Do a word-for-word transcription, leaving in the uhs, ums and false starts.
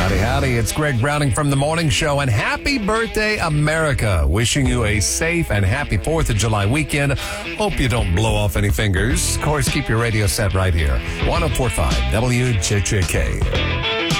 Howdy, howdy. It's Greg Browning from The Morning Show, and happy birthday, America. Wishing you a safe and happy fourth of July weekend. Hope you don't blow off any fingers. Of course, keep your radio set right here. one oh four point five W J J K.